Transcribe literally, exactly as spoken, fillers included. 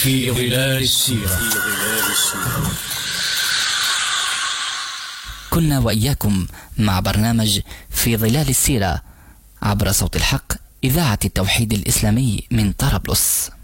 في ظلال السيرة. كنا وإياكم مع برنامج في ظلال السيرة عبر صوت الحق إذاعة التوحيد الإسلامي من طرابلس.